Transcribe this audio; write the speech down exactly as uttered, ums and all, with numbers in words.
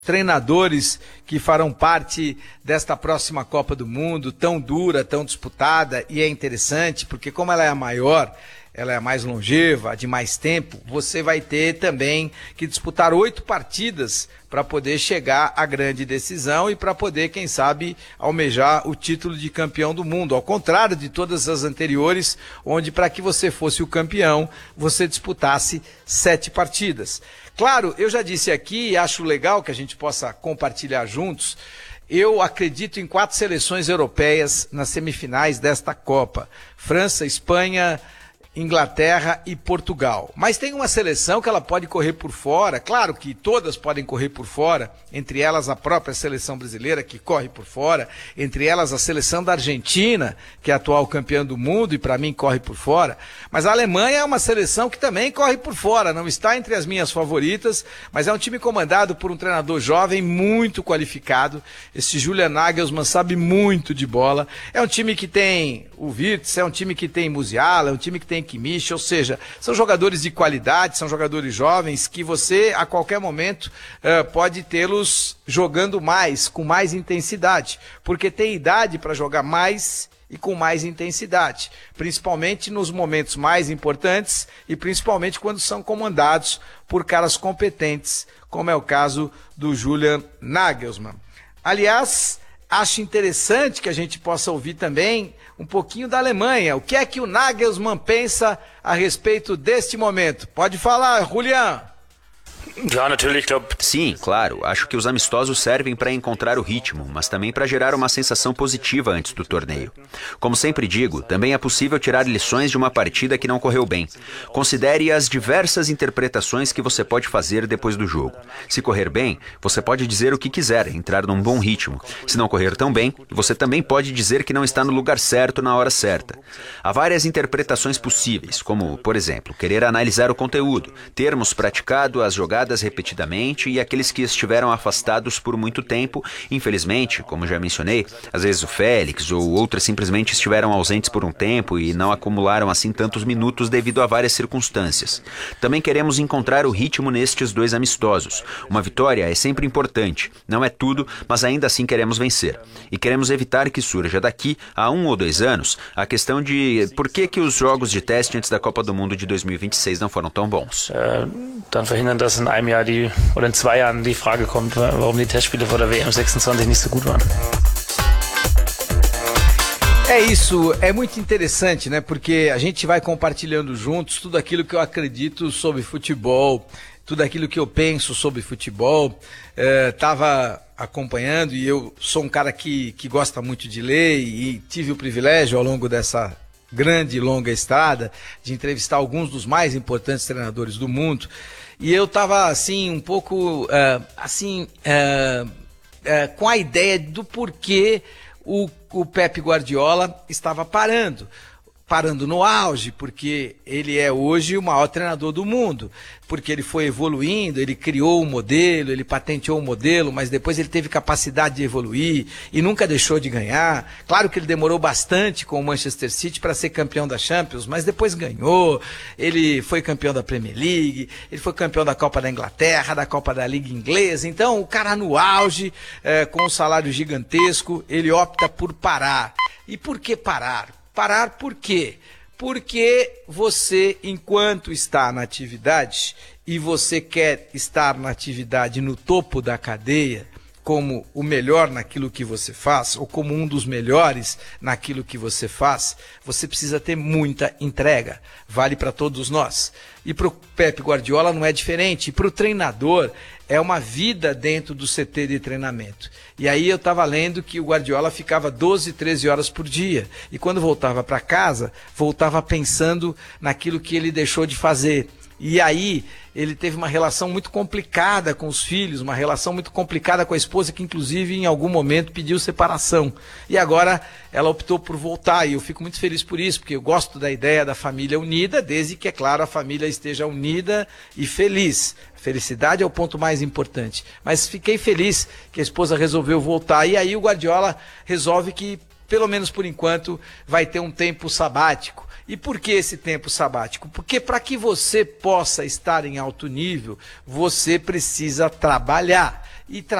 treinadores que farão parte desta próxima Copa do Mundo, tão dura, tão disputada, e é interessante, porque como ela é a maior, ela é a mais longeva, a de mais tempo, você vai ter também que disputar oito partidas para poder chegar à grande decisão e para poder, quem sabe, almejar o título de campeão do mundo. Ao contrário de todas as anteriores, onde para que você fosse o campeão, você disputasse sete partidas. Claro, eu já disse aqui, e acho legal que a gente possa compartilhar juntos, eu acredito em quatro seleções europeias nas semifinais desta Copa: França, Espanha, Inglaterra e Portugal. Mas tem uma seleção que ela pode correr por fora, claro que todas podem correr por fora, entre elas a própria seleção brasileira que corre por fora, entre elas a seleção da Argentina, que é a atual campeã do mundo e para mim corre por fora, mas a Alemanha é uma seleção que também corre por fora, não está entre as minhas favoritas, mas é um time comandado por um treinador jovem muito qualificado. Esse Julian Nagelsmann sabe muito de bola, é um time que tem o Wirtz, é um time que tem Musiala, é um time que tem Kimmich, ou seja, são jogadores de qualidade, são jogadores jovens que você a qualquer momento uh, pode tê-los jogando mais, com mais intensidade, porque tem idade para jogar mais e com mais intensidade, principalmente nos momentos mais importantes e principalmente quando são comandados por caras competentes, como é o caso do Julian Nagelsmann. Aliás, acho interessante que a gente possa ouvir também um pouquinho da Alemanha. O que é que o Nagelsmann pensa a respeito deste momento? Pode falar, Julian. Sim, claro. Acho que os amistosos servem para encontrar o ritmo, mas também para gerar uma sensação positiva antes do torneio. Como sempre digo, também é possível tirar lições de uma partida que não correu bem. Considere as diversas interpretações que você pode fazer depois do jogo. Se correr bem, você pode dizer o que quiser, entrar num bom ritmo. Se não correr tão bem, você também pode dizer que não está no lugar certo na hora certa. Há várias interpretações possíveis, como, por exemplo, querer analisar o conteúdo, termos praticado as jogadas repetidamente e aqueles que estiveram afastados por muito tempo, infelizmente, como já mencionei, às vezes o Félix ou outras simplesmente estiveram ausentes por um tempo e não acumularam assim tantos minutos devido a várias circunstâncias. Também queremos encontrar o ritmo nestes dois amistosos. Uma vitória é sempre importante, não é tudo, mas ainda assim queremos vencer. E queremos evitar que surja daqui a um ou dois anos a questão de por que que os jogos de teste antes da Copa do Mundo de dois mil e vinte e seis não foram tão bons. Uh, dann verhindern, dass in einem Jahr die, oder in zwei Jahren die Frage kommt, warum die Testspiele vor der W M sechsundzwanzig nicht so gut waren. É isso, é muito interessante, né? Porque a gente vai compartilhando juntos tudo aquilo que eu acredito sobre futebol, tudo aquilo que eu penso sobre futebol. Estava é, acompanhando e eu sou um cara que, que gosta muito de ler e tive o privilégio ao longo dessa grande e longa estrada de entrevistar alguns dos mais importantes treinadores do mundo. E eu estava, assim, um pouco, uh, assim, uh, uh, com a ideia do porquê o, o Pep Guardiola estava parando. Parando no auge, porque ele é hoje o maior treinador do mundo, porque ele foi evoluindo, ele criou um modelo, ele patenteou um modelo, mas depois ele teve capacidade de evoluir e nunca deixou de ganhar. Claro que ele demorou bastante com o Manchester City para ser campeão da Champions, mas depois ganhou. Ele foi campeão da Premier League, ele foi campeão da Copa da Inglaterra, da Copa da Liga Inglesa. Então, o cara no auge, é, com um salário gigantesco, ele opta por parar. E por que parar? Parar por quê? Porque você, enquanto está na atividade, e você quer estar na atividade no topo da cadeia, como o melhor naquilo que você faz, ou como um dos melhores naquilo que você faz, você precisa ter muita entrega. Vale para todos nós. E para o Pep Guardiola não é diferente. E para o treinador é uma vida dentro do C T de treinamento. E aí eu estava lendo que o Guardiola ficava doze, treze horas por dia. E quando voltava para casa, voltava pensando naquilo que ele deixou de fazer. E aí ele teve uma relação muito complicada com os filhos, uma relação muito complicada com a esposa, que inclusive em algum momento pediu separação. E agora ela optou por voltar, e eu fico muito feliz por isso, porque eu gosto da ideia da família unida, desde que, é claro, a família esteja unida e feliz. Felicidade é o ponto mais importante. Mas fiquei feliz que a esposa resolveu voltar, e aí o Guardiola resolve que, pelo menos por enquanto, vai ter um tempo sabático. E por que esse tempo sabático? Porque para que você possa estar em alto nível, você precisa trabalhar. e